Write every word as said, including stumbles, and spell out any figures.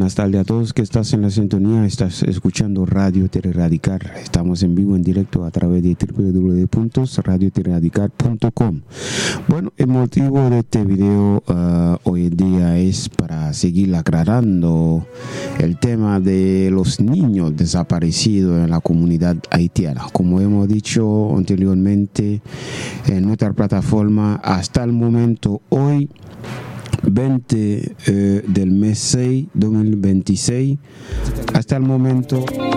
buenas tardes a todos que estás en la sintonía. Estás escuchando Radio Radical. Estamos en vivo, en directo a través de doble u doble u doble u punto radio radical punto com. Bueno, el motivo de este video uh, hoy en día es para seguir aclarando el tema de los niños desaparecidos en la comunidad haitiana. Como hemos dicho anteriormente en nuestra plataforma, hasta el momento, hoy veinte eh, del mes seis dos mil veintiséis, hasta el momento